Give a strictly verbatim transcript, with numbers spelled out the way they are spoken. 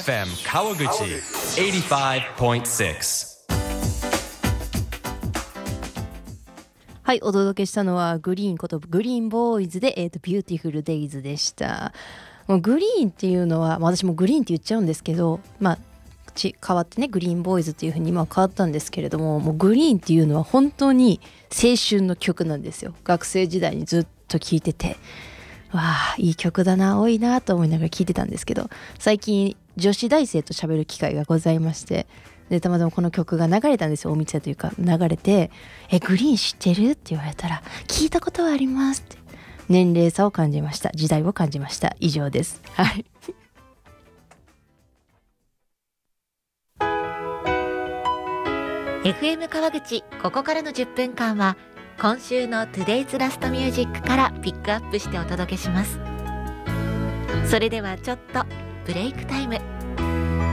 エフエム 川口 はちじゅうごてんろく。 はい、お届けしたのはグリーンことグリーンボーイズで、えーと、ビューティフルデイズでした。もうグリーンっていうのは、まあ、私もグリーンって言っちゃうんですけど、まあち変わってねグリーンボーイズっていう風に今変わったんですけれども、もうグリーンっていうのは本当に青春の曲なんですよ。学生時代にずっと聴いてて、わあいい曲だな、多いなと思いながら聴いてたんですけど、最近女子大生と喋る機会がございまして、でたまたまこの曲が流れたんですよ。お店というか流れて、えグリーン知ってるって言われたら、聞いたことはありますって、年齢差を感じました。時代を感じました。以上です。はい。 エフエム 川口、ここからのじゅっぷんかんは今週の Today's Last Music からピックアップしてお届けします。それではちょっとブレイクタイム。